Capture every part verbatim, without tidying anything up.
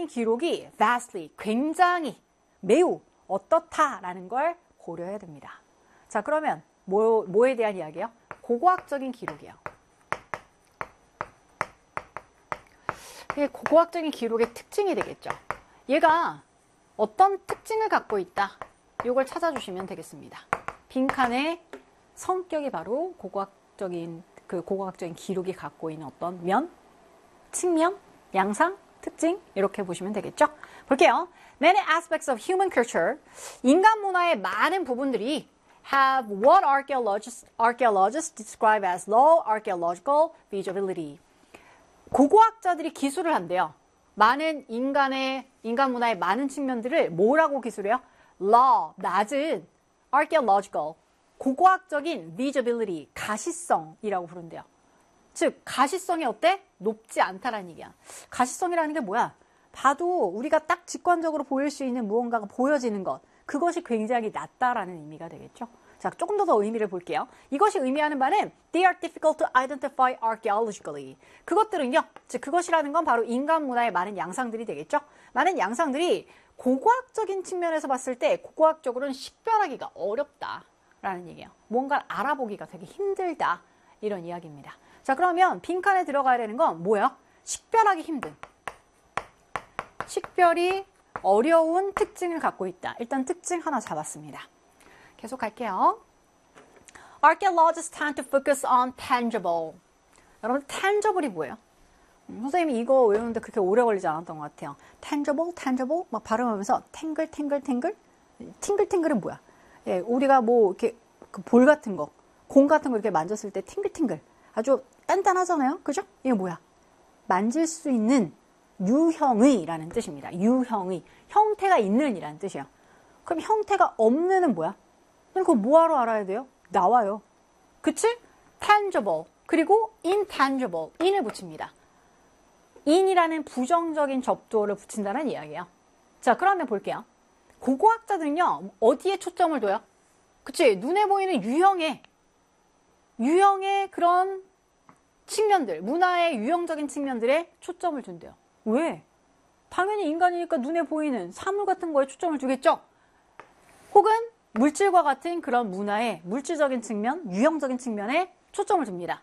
고고학적인 기록이 vastly, 굉장히, 매우 어떻다라는 걸 고려해야 됩니다. 자, 그러면 뭐, 뭐에 대한 이야기예요? 고고학적인 기록이요. 이게 고고학적인 기록의 특징이 되겠죠. 얘가 어떤 특징을 갖고 있다. 이걸 찾아주시면 되겠습니다. 빈칸의 성격이 바로 고고학적인 그 고고학적인 기록이 갖고 있는 어떤 면, 측면, 양상, 특징 이렇게 보시면 되겠죠. 볼게요. Many aspects of human culture, 인간 문화의 많은 부분들이 have what archaeologists, archaeologists describe as low archaeological visibility. 고고학자들이 기술을 한대요. 많은 인간의, 인간 문화의 많은 측면들을 뭐라고 기술해요? low, 낮은 archaeological, 고고학적인 visibility, 가시성이라고 부른대요. 즉, 가시성이 어때? 높지 않다라는 얘기야. 가시성이라는 게 뭐야? 봐도 우리가 딱 직관적으로 보일 수 있는 무언가가 보여지는 것, 그것이 굉장히 낮다라는 의미가 되겠죠. 자, 조금 더 더 의미를 볼게요. 이것이 의미하는 바는 they are difficult to identify archaeologically. 그것들은요, 즉 그것이라는 건 바로 인간 문화의 많은 양상들이 되겠죠. 많은 양상들이 고고학적인 측면에서 봤을 때 고고학적으로는 식별하기가 어렵다라는 얘기예요. 뭔가를 알아보기가 되게 힘들다 이런 이야기입니다. 자, 그러면 빈칸에 들어가야 되는 건 뭐예요? 식별하기 힘든. 식별이 어려운 특징을 갖고 있다. 일단 특징 하나 잡았습니다. 계속 갈게요. Archaeologists tend to focus on tangible. 여러분, tangible이 뭐예요? 음, 선생님이 이거 외우는데 그렇게 오래 걸리지 않았던 것 같아요. tangible, tangible 막 발음하면서 탱글, 탱글, 탱글? 탱글, 탱글은 뭐야? 예, 우리가 뭐 이렇게 그 볼 같은 거, 공 같은 거 이렇게 만졌을 때 탱글, 탱글. 아주 단단하잖아요? 그죠? 이게 뭐야? 만질 수 있는 유형의 라는 뜻입니다. 유형의. 형태가 있는 이라는 뜻이에요. 그럼 형태가 없는은 뭐야? 그거 뭐하러 알아야 돼요? 나와요. 그치? tangible. 그리고 intangible. in을 붙입니다. in이라는 부정적인 접두어를 붙인다는 이야기예요. 자, 그러면 볼게요. 고고학자들은요, 어디에 초점을 둬요? 그치? 눈에 보이는 유형에, 유형의 그런 측면들, 문화의 유형적인 측면들에 초점을 둔대요. 왜? 당연히 인간이니까 눈에 보이는 사물 같은 거에 초점을 두겠죠? 혹은 물질과 같은 그런 문화의 물질적인 측면, 유형적인 측면에 초점을 둡니다.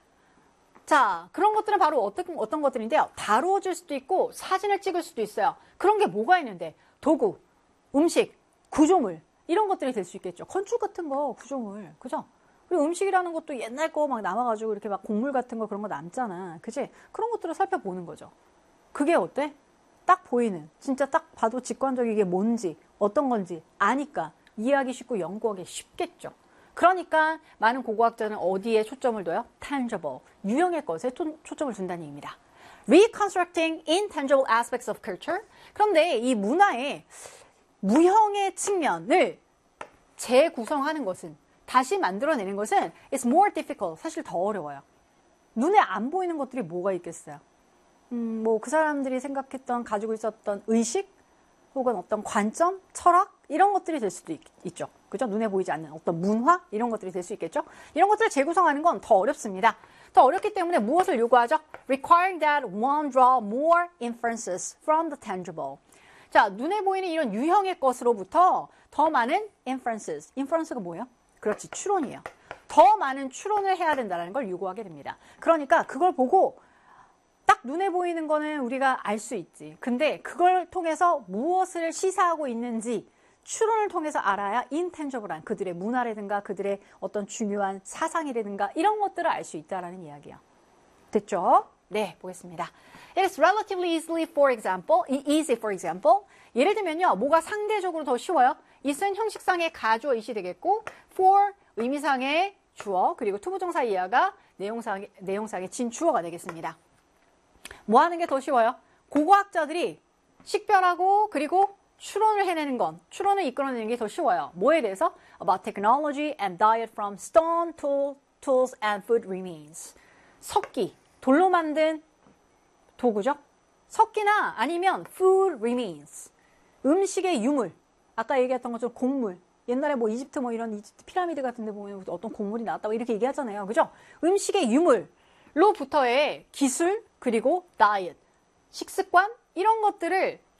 자, 그런 것들은 바로 어떤, 어떤 것들인데요. 다루어질 수도 있고 사진을 찍을 수도 있어요. 그런 게 뭐가 있는데? 도구, 음식, 구조물 이런 것들이 될 수 있겠죠. 건축 같은 거, 구조물, 그죠? 그리고 음식이라는 것도 옛날 거 막 남아가지고 이렇게 막 곡물 같은 거 그런 거 남잖아. 그치? 그런 것들을 살펴보는 거죠. 그게 어때? 딱 보이는, 진짜 딱 봐도 직관적이게 뭔지, 어떤 건지 아니까 이해하기 쉽고 연구하기 쉽겠죠. 그러니까 많은 고고학자는 어디에 초점을 둬요? tangible, 유형의 것에 초, 초점을 둔다는 얘기입니다. Reconstructing intangible aspects of culture. 그런데 이 문화의 무형의 측면을 재구성하는 것은, 다시 만들어내는 것은 it's more difficult, 사실 더 어려워요. 눈에 안 보이는 것들이 뭐가 있겠어요? 음, 뭐 그 사람들이 생각했던, 가지고 있었던 의식, 혹은 어떤 관점, 철학 이런 것들이 될 수도 있, 있죠. 그죠? 눈에 보이지 않는 어떤 문화 이런 것들이 될 수 있겠죠. 이런 것들을 재구성하는 건 더 어렵습니다. 더 어렵기 때문에 무엇을 요구하죠? Requiring that one draw more inferences from the tangible. 자, 눈에 보이는 이런 유형의 것으로부터 더 많은 inferences. inference가 뭐예요? 그렇지, 추론이에요. 더 많은 추론을 해야 된다는 걸 요구하게 됩니다. 그러니까 그걸 보고 딱 눈에 보이는 거는 우리가 알 수 있지. 근데 그걸 통해서 무엇을 시사하고 있는지 추론을 통해서 알아야 intangible한 그들의 문화라든가 그들의 어떤 중요한 사상이라든가 이런 것들을 알 수 있다는 이야기야. 됐죠? 네, 보겠습니다. It is relatively easily, for example, easy, for example. 예를 들면요, 뭐가 상대적으로 더 쉬워요? it은 형식상의 가주어 it이 되겠고, for 의미상의 주어, 그리고 투부정사 이하가 내용상, 내용상의 진주어가 되겠습니다. 뭐 하는 게 더 쉬워요? 고고학자들이 식별하고 그리고 추론을 해내는 건, 추론을 이끌어내는 게 더 쉬워요. 뭐에 대해서? About technology and diet from stone, tool, tools and food remains. 석기, 돌로 만든 도구죠? 석기나 아니면 food remains. 음식의 유물. 아까 얘기했던 것처럼 곡물. 옛날에 뭐 이집트 뭐 이런 이집트 피라미드 같은 데 보면 어떤 곡물이 나왔다고 이렇게 얘기하잖아요. 그죠? 음식의 유물로부터의 기술, 그리고 다이어트, 식습관 이런 것들을